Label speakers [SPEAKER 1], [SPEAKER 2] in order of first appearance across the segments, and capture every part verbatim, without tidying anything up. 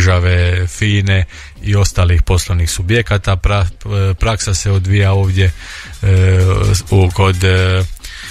[SPEAKER 1] države, FINE i ostalih poslovnih subjekata. Pra, praksa se odvija ovdje e, u, kod e,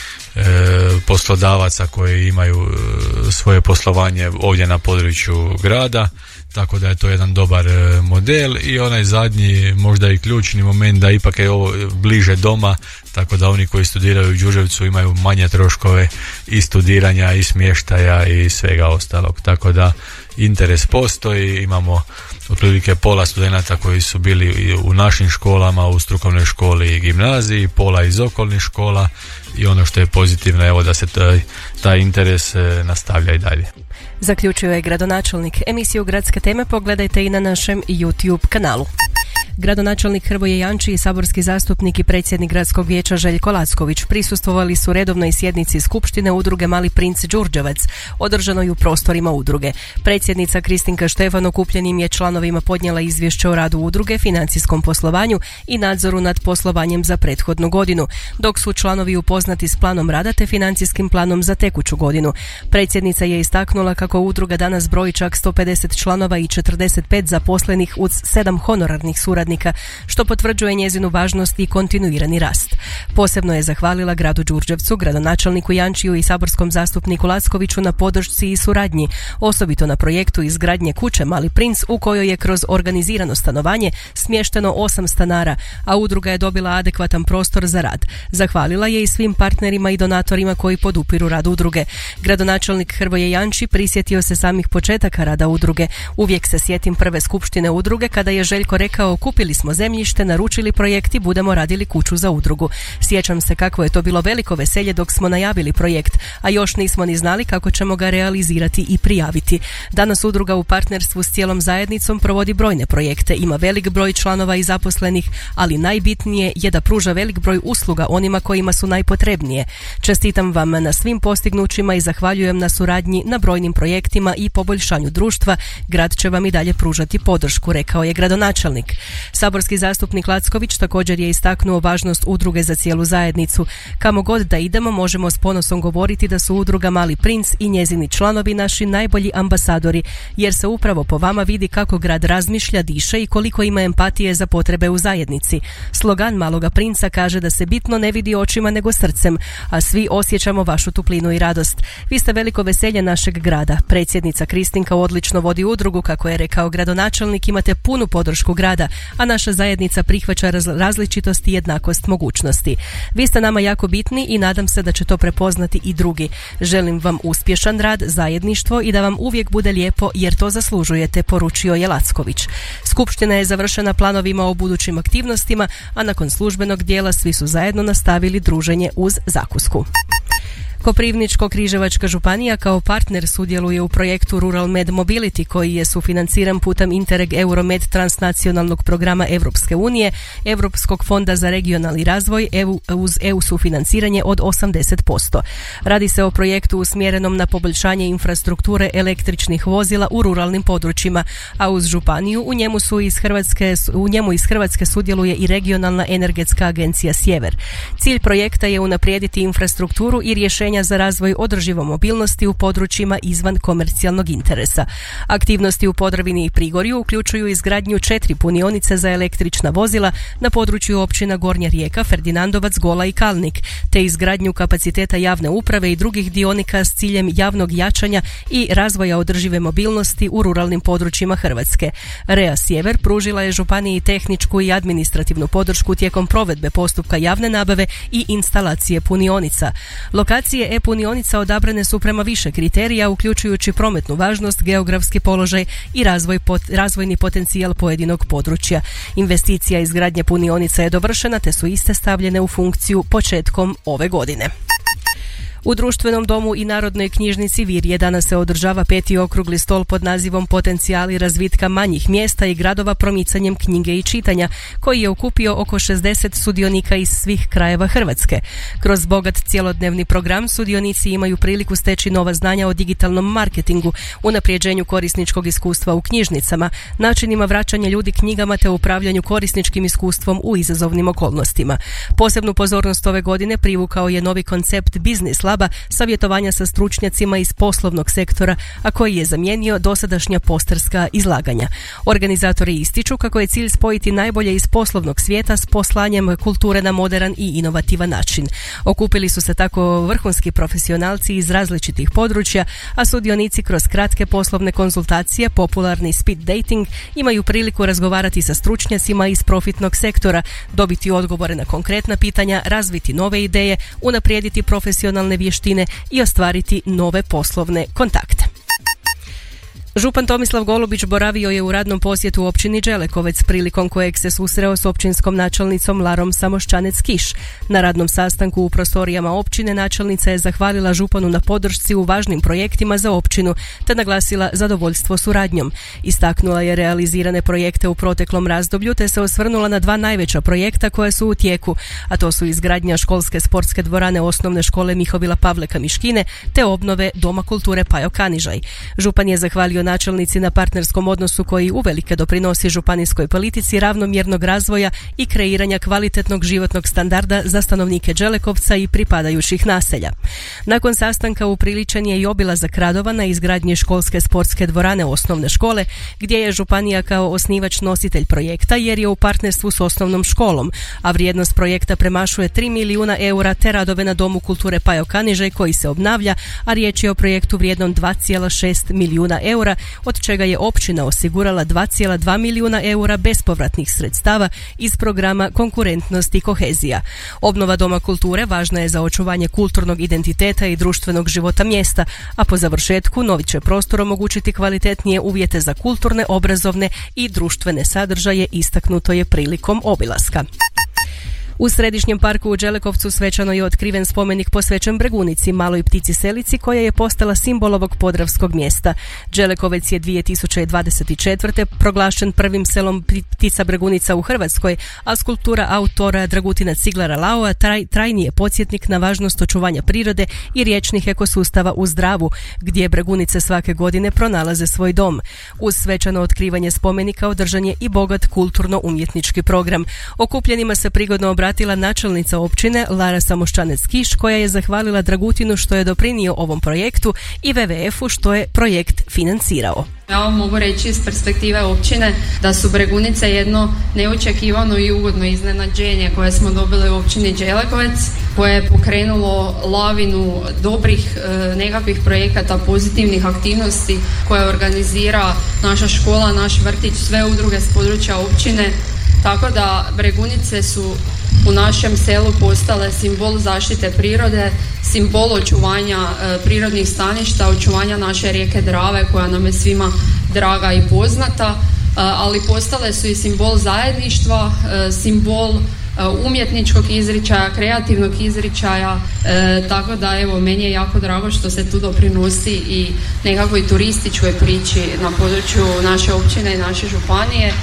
[SPEAKER 1] poslodavaca koji imaju svoje poslovanje ovdje na području grada, tako da je to jedan dobar model. I onaj zadnji, možda i ključni moment, da ipak je ovo bliže doma, tako da oni koji studiraju u Đurđevcu imaju manje troškove i studiranja i smještaja i svega ostalog, tako da interes postoji. Imamo otprilike pola studenata koji su bili u našim školama, u strukovnoj školi i gimnaziji, pola iz okolnih škola, i ono što je pozitivno, evo, da se taj, taj interes nastavlja i dalje.
[SPEAKER 2] Zaključio je gradonačelnik. Emisiju Gradske teme pogledajte i na našem YouTube kanalu. Gradonačelnik Hrvoje Janči i saborski zastupnik i predsjednik gradskog vijeća Željko Lacković prisustvovali su redovnoj sjednici skupštine udruge Mali princ Đurđevac, održanoj u prostorima udruge. Predsjednica Kristinka Štefan okupljenim je članovima podnijela izvješće o radu udruge, financijskom poslovanju i nadzoru nad poslovanjem za prethodnu godinu, dok su članovi upoznati s planom rada te financijskim planom za tekuću godinu. Predsjednica je istaknula kako udruga danas broji čak sto pedeset članova i četrdeset pet zaposlenih uz sedam honorarnih suradnika, što potvrđuje njezinu važnost i kontinuirani rast. Posebno je zahvalila gradu Đurđevcu, gradonačelniku Jančiju i saborskom zastupniku Lackoviću na podršci i suradnji, osobito na projektu izgradnje kuće Mali princ, u kojoj je kroz organizirano stanovanje smješteno osam stanara, a udruga je dobila adekvatan prostor za rad. Zahvalila je i svim partnerima i donatorima koji podupiru rad udruge. Gradonačelnik Hrvoje Janči prisjetio se samih početaka rada udruge. Uvijek se sjetim prve skupštine udruge kada je Željko rekao: kupili smo zemljište, naručili projekt i budemo radili kuću za udrugu. Sjećam se kako je to bilo veliko veselje dok smo najavili projekt, a još nismo ni znali kako ćemo ga realizirati i prijaviti. Danas udruga u partnerstvu s cijelom zajednicom provodi brojne projekte, ima velik broj članova i zaposlenih, ali najbitnije je da pruža velik broj usluga onima kojima su najpotrebnije. Čestitam vam na svim postignućima i zahvaljujem na suradnji na brojnim projektima i poboljšanju društva. Grad će vam i dalje pružati podršku, rekao je gradonačelnik. Saborski zastupnik Lacković također je istaknuo važnost udruge za cijelu zajednicu. Kamo god da idemo, možemo s ponosom govoriti da su udruga Mali princ i njezini članovi naši najbolji ambasadori, jer se upravo po vama vidi kako grad razmišlja, diše i koliko ima empatije za potrebe u zajednici. Slogan Maloga princa kaže da se bitno ne vidi očima nego srcem, a svi osjećamo vašu toplinu i radost. Vi ste veliko veselje našeg grada. Predsjednica Kristinka odlično vodi udrugu, kako je rekao gradonačelnik, imate punu podršku grada, a naša zajednica prihvaća različitost i jednakost mogućnosti. Vi ste nama jako bitni i nadam se da će to prepoznati i drugi. Želim vam uspješan rad, zajedništvo i da vam uvijek bude lijepo, jer to zaslužujete, poručio je Lacković. Skupština je završena planovima o budućim aktivnostima, a nakon službenog dijela svi su zajedno nastavili druženje uz zakusku. Koprivničko-križevačka županija kao partner sudjeluje u projektu Rural Med Mobility, koji je sufinanciran putem Interreg Euromed transnacionalnog programa Europske unije, Europskog fonda za regionalni razvoj uz E U sufinanciranje od osamdeset posto. Radi se o projektu usmjerenom na poboljšanje infrastrukture električnih vozila u ruralnim područjima, a uz županiju u njemu su iz Hrvatske, u njemu iz Hrvatske sudjeluje i regionalna energetska agencija Sjever. Cilj projekta je unaprijediti infrastrukturu i rješenje za razvoj održivo mobilnosti u područjima izvan komercijalnog interesa. Aktivnosti u Podravini i Prigorju uključuju izgradnju četiri punionice za električna vozila na području općina Gornja Rijeka, Ferdinandovac, Gola i Kalnik, te izgradnju kapaciteta javne uprave i drugih dionika s ciljem javnog jačanja i razvoja održive mobilnosti u ruralnim područjima Hrvatske. Rea Sjever pružila je županiji tehničku i administrativnu podršku tijekom provedbe postupka javne nabave i instalacije punionica. Lokacije e-punionica odabrane su prema više kriterija, uključujući prometnu važnost, geografski položaj i razvoj pot, razvojni potencijal pojedinog područja. Investicija izgradnje punionica je dovršena, te su iste stavljene u funkciju početkom ove godine. U Društvenom domu i Narodnoj knjižnici Virje danas se održava peti okrugli stol pod nazivom Potencijali razvitka manjih mjesta i gradova promicanjem knjige i čitanja, koji je okupio oko šezdeset sudionika iz svih krajeva Hrvatske. Kroz bogat cjelodnevni program sudionici imaju priliku steći nova znanja o digitalnom marketingu, unaprijeđenju korisničkog iskustva u knjižnicama, načinima vraćanja ljudi knjigama te upravljanju korisničkim iskustvom u izazovnim okolnostima. Posebnu pozornost ove godine privukao je novi koncept Business laba, savjetovanja sa stručnjacima iz poslovnog sektora, a koji je zamijenio dosadašnja posterska izlaganja. Organizatori ističu kako je cilj spojiti najbolje iz poslovnog svijeta s poslanjem kulture na moderan i inovativan način. Okupili su se tako vrhunski profesionalci iz različitih područja, a sudionici kroz kratke poslovne konzultacije, popularni speed dating, imaju priliku razgovarati sa stručnjacima iz profitnog sektora, dobiti odgovore na konkretna pitanja, razviti nove ideje, unaprijediti profesionalne vještine i ostvariti nove poslovne kontakte. Župan Tomislav Golubić boravio je u radnom posjetu općini Đelekovec, prilikom kojeg se susreo s općinskom načelnicom Larom Samoščanec-Kiš. Na radnom sastanku u prostorijama općine načelnica je zahvalila županu na podršci u važnim projektima za općinu, te naglasila zadovoljstvo suradnjom. Istaknula je realizirane projekte u proteklom razdoblju, te se osvrnula na dva najveća projekta koja su u tijeku, a to su izgradnja školske sportske dvorane osnovne škole Mihovila Pavleka Miškine, te obnove Doma kulture Pajo Kanižaj. Župan je zahvalio načelnici na partnerskom odnosu koji uvelike doprinosi županijskoj politici ravnomjernog razvoja i kreiranja kvalitetnog životnog standarda za stanovnike Đelekovca i pripadajućih naselja. Nakon sastanka upriličen je i obilazak radova na izgradnji školske sportske dvorane osnovne škole, gdje je županija kao osnivač nositelj projekta jer je u partnerstvu s osnovnom školom, a vrijednost projekta premašuje tri milijuna eura, te radove na Domu kulture Pajo Kanižaj koji se obnavlja, a riječ je o projektu vrijednom dva zarez šest milijuna eura, od čega je općina osigurala dva zarez dva milijuna eura bespovratnih sredstava iz programa Konkurentnost i kohezija. Obnova Doma kulture važna je za očuvanje kulturnog identiteta i društvenog života mjesta, a po završetku novi će prostor omogućiti kvalitetnije uvjete za kulturne, obrazovne i društvene sadržaje, istaknuto je prilikom obilaska. U središnjem parku u Đelekovcu svečano je otkriven spomenik posvećen Bregunici, maloj ptici selici koja je postala simbol ovog podravskog mjesta. Đelekovec je dvije tisuće dvadeset četvrte proglašen prvim selom ptica Bregunica u Hrvatskoj, a skulptura autora Dragutina Ciglara Laua traj, trajni je podsjetnik na važnost očuvanja prirode i riječnih ekosustava u Zdravu, gdje Bregunice svake godine pronalaze svoj dom. Uz svečano otkrivanje spomenika održan je i bogat kulturno-umjetnički program. Okupljenima se prigodno obratila načelnica općine Lara Samoščanec-Kiš, koja je zahvalila Dragutinu što je doprinio ovom projektu i ve ve efu što je projekt financirao.
[SPEAKER 3] Ja vam mogu reći iz perspektive općine da su Bregunice jedno neočekivano i ugodno iznenađenje koje smo dobili u općini Đelekovec, koje je pokrenulo lavinu dobrih e, nekakvih projekata, pozitivnih aktivnosti koje organizira naša škola, naš vrtić, sve udruge s područja općine. Tako da Bregunice su u našem selu postale simbol zaštite prirode, simbol očuvanja e, prirodnih staništa, očuvanja naše rijeke Drave koja nam je svima draga i poznata, e, ali postale su i simbol zajedništva, e, simbol e, umjetničkog izričaja, kreativnog izričaja, e, tako da evo meni je jako drago što se tu doprinosi i nekakvoj turističkoj priči na području naše općine i naše županije.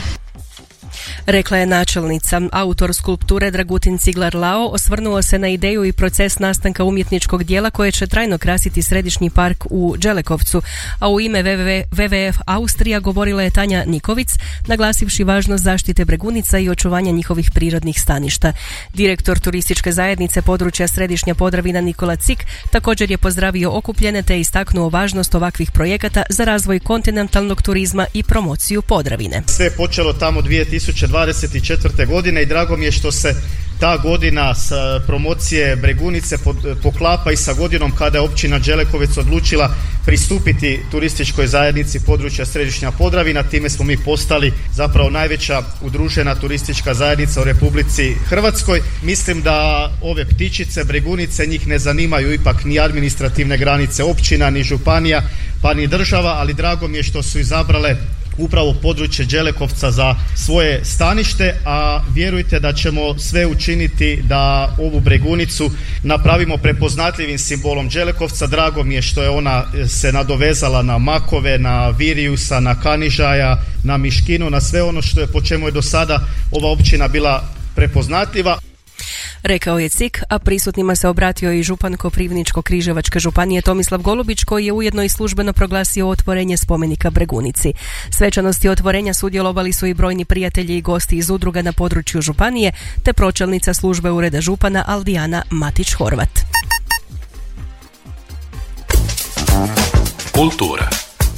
[SPEAKER 2] Rekla je načelnica. Autor skulpture Dragutin Ciglar Lao osvrnuo se na ideju i proces nastanka umjetničkog dijela koje će trajno krasiti središnji park u Đelekovcu, a u ime ve ve ef Austrija govorila je Tanja Nikovic, naglasivši važnost zaštite Bregunica i očuvanja njihovih prirodnih staništa. Direktor turističke zajednice područja Središnja Podravina Nikola Cik također je pozdravio okupljene te istaknuo važnost ovakvih projekata za razvoj kontinentalnog turizma i promociju Podravine.
[SPEAKER 4] Sve je počelo tamo dvije tisuće dvadeset četvrte godine i drago mi je što se ta godina s promocije Bregunice poklapa i sa godinom kada je općina Đelekovec odlučila pristupiti turističkoj zajednici područja Središnja Podravina. Time smo mi postali zapravo najveća udružena turistička zajednica u Republici Hrvatskoj. Mislim da ove ptičice, Bregunice, njih ne zanimaju ipak ni administrativne granice općina, ni županija, pa ni država, ali drago mi je što su izabrale upravo područje Đelekovca za svoje stanište, a vjerujte da ćemo sve učiniti da ovu Bregunicu napravimo prepoznatljivim simbolom Đelekovca. Drago mi je što je ona se nadovezala na makove, na Virijusa, na Kanižaja, na Miškinu, na sve ono što je po čemu je do sada ova općina bila prepoznatljiva.
[SPEAKER 2] Rekao je Cik, a prisutnima se obratio i župan Koprivničko-križevačke županije Tomislav Golubić, koji je ujedno i službeno proglasio otvorenje spomenika Bregunici. Svečanosti otvorenja sudjelovali su i brojni prijatelji i gosti iz udruga na području županije, te pročelnica službe ureda župana Aldijana Matić-Horvat.
[SPEAKER 5] Kultura.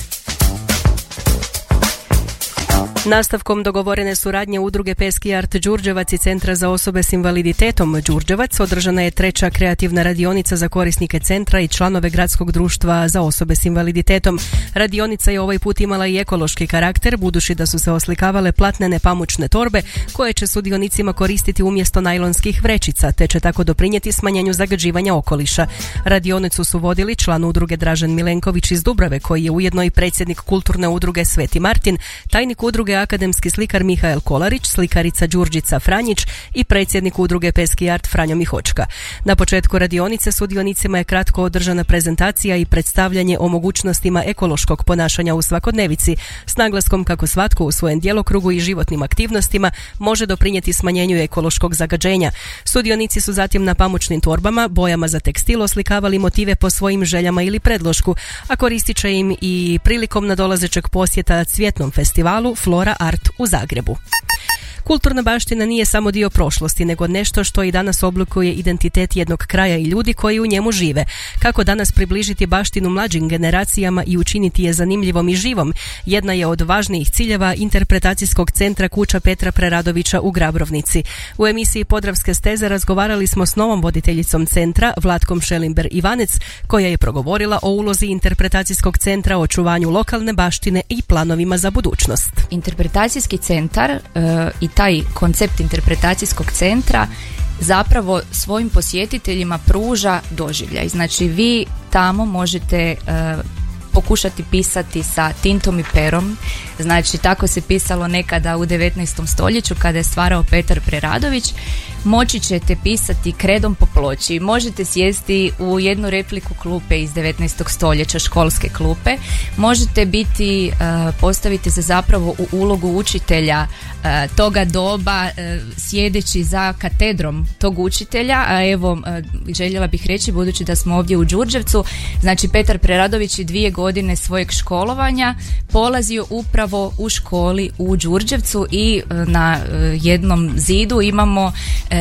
[SPEAKER 2] Nastavkom dogovorene suradnje udruge Peski art Đurđevac i Centra za osobe s invaliditetom Đurđevac održana je treća kreativna radionica za korisnike centra i članove gradskog društva za osobe s invaliditetom. Radionica je ovaj put imala i ekološki karakter, budući da su se oslikavale platnene pamučne torbe koje će sudionicima koristiti umjesto najlonskih vrećica, te će tako doprinijeti smanjenju zagađivanja okoliša. Radionicu su vodili član udruge Dražen Milenković iz Dubrave, koji je ujedno i predsjednik kulturne udruge Sveti Martin, tajnik udruge akademski slikar Mihael Kolarić, slikarica Đurđica Franjić i predsjednik udruge Peski art Franjo Mihočka. Na početku radionice sudionicima je kratko održana prezentacija i predstavljanje o mogućnostima ekološkog ponašanja u svakodnevici, s naglaskom kako svatko u svojem djelokrugu i životnim aktivnostima može doprinijeti smanjenju ekološkog zagađenja. Sudionici su zatim na pamučnim torbama, bojama za tekstil oslikavali motive po svojim željama ili predlošku, a koristit će im i prilikom nadolazećeg posjeta Cvjetnom festivalu Flora Art u Zagrebu. Kulturna baština nije samo dio prošlosti, nego nešto što i danas oblikuje identitet jednog kraja i ljudi koji u njemu žive. Kako danas približiti baštinu mlađim generacijama i učiniti je zanimljivom i živom, jedna je od važnijih ciljeva interpretacijskog centra Kuća Petra Preradovića u Grabrovnici. U emisiji Podravske steze razgovarali smo s novom voditeljicom centra, Vlatkom Šelimber-Ivanec, koja je progovorila o ulozi interpretacijskog centra, očuvanju lokalne baštine i planovima za budućnost.
[SPEAKER 6] Interpretacijski centar uh, i taj koncept interpretacijskog centra zapravo svojim posjetiteljima pruža doživljaj. Znači vi tamo možete uh, pokušati pisati sa tintom i perom. Znači tako se pisalo nekada u devetnaestom stoljeću kada je stvarao Petar Preradović. Moći ćete pisati kredom po ploči, možete sjesti u jednu repliku klupe iz devetnaestog stoljeća, školske klupe, možete biti, uh, postaviti se zapravo u ulogu učitelja uh, toga doba, uh, sjedeći za katedrom tog učitelja, a evo uh, željela bih reći, budući da smo ovdje u Đurđevcu, znači Petar Preradović je dvije godine svojeg školovanja polazio upravo u školi u Đurđevcu i uh, na uh, jednom zidu imamo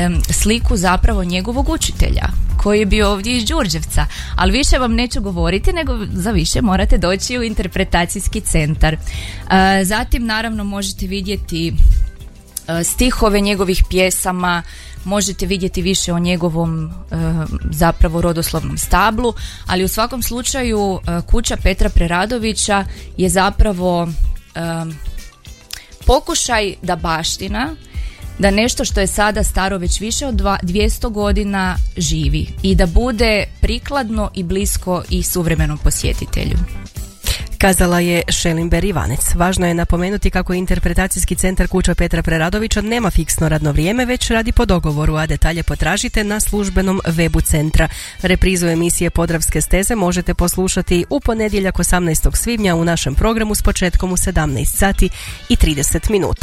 [SPEAKER 6] sliku zapravo njegovog učitelja koji je bio ovdje iz Đurđevca, ali više vam neću govoriti, nego za više morate doći u interpretacijski centar. Zatim naravno možete vidjeti stihove njegovih pjesama, možete vidjeti više o njegovom zapravo rodoslovnom stablu, ali u svakom slučaju Kuća Petra Preradovića je zapravo pokušaj da baština, da nešto što je sada staro već više od dvjesto godina živi i da bude prikladno i blisko i suvremenom posjetitelju.
[SPEAKER 2] Kazala je Šelimber-Ivanec. Važno je napomenuti kako interpretacijski centar Kuća Petra Preradovića nema fiksno radno vrijeme, već radi po dogovoru, a detalje potražite na službenom webu centra. Reprizu emisije Podravske steze možete poslušati u ponedjeljak osamnaestog svibnja u našem programu s početkom u sedamnaest sati i trideset minuta.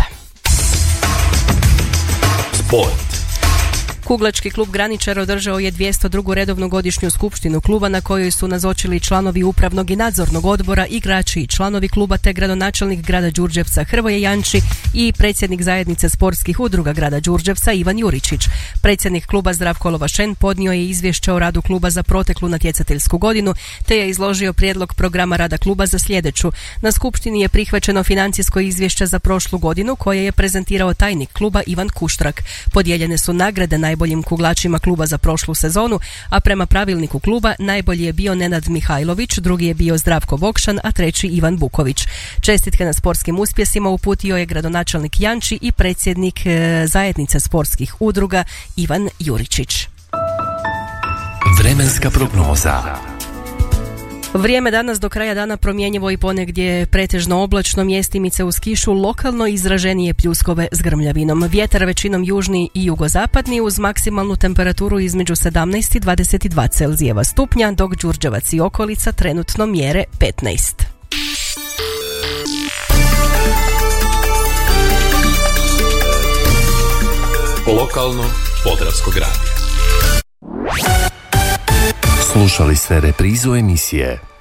[SPEAKER 5] Sport.
[SPEAKER 2] Kuglački klub Graničar održao je dvjesto drugu redovnu godišnju skupštinu kluba na kojoj su nazočili članovi upravnog i nadzornog odbora, igrači i članovi kluba te gradonačelnik grada Đurđevca Hrvoje Janči i predsjednik zajednice sportskih udruga grada Đurđevca Ivan Juričić. Predsjednik kluba Zdravko Lovašen podnio je izvješće o radu kluba za proteklu natjecateljsku godinu te je izložio prijedlog programa rada kluba za sljedeću. Na skupštini je prihvaćeno financijsko izvješće za prošlu godinu koje je prezentirao tajnik kluba Ivan Kuštrak. Podijeljene su nagrade najboljim kuglačima kluba za prošlu sezonu, a prema pravilniku kluba najbolji je bio Nenad Mihajlović, drugi je bio Zdravko Vokšan, a treći Ivan Buković. Čestitke na sportskim uspjesima uputio je gradonačelnik Janči i predsjednik e, zajednice sportskih udruga Ivan Juričić.
[SPEAKER 5] Vremenska prognoza.
[SPEAKER 2] Vrijeme danas do kraja dana promjenjivo i ponegdje pretežno oblačno, mjestimice uz kišu, lokalno izraženije pljuskove s grmljavinom. Vjetar većinom južni i jugozapadni uz maksimalnu temperaturu između sedamnaest i dvadeset dva Celzijeva stupnja, dok Đurđevac i okolica trenutno mjere petnaest.
[SPEAKER 5] Lokalno Podravskog radija.
[SPEAKER 7] Slušali ste reprizu emisije